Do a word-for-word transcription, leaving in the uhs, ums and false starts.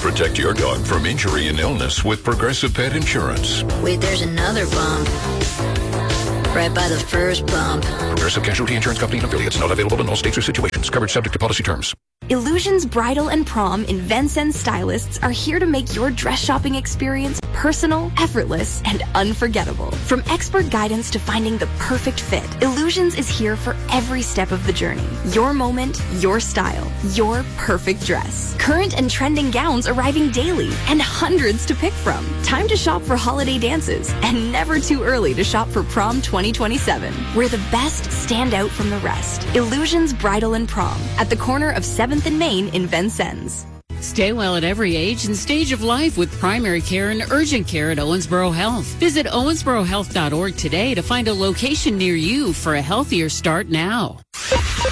Protect your dog from injury and illness with Progressive Pet Insurance. Wait, there's another bump. Right by the first bump. Progressive Casualty Insurance Company and affiliates. Not available in all states or situations. Coverage subject to policy terms. Illusions Bridal and Prom in Vincennes stylists are here to make your dress shopping experience personal, effortless, and unforgettable. From expert guidance to finding the perfect fit, Illusions is here for every step of the journey. Your moment, your style, your perfect dress. Current and trending gowns arriving daily and hundreds to pick from. Time to shop for holiday dances and never too early to shop for Prom twenty twenty-seven, where the best stand out from the rest. Illusions Bridal and Prom at the corner of seventh and Main in Vincennes. Stay well at every age and stage of life with primary care and urgent care at Owensboro Health. Visit owensboro health dot org today to find a location near you for a healthier start now.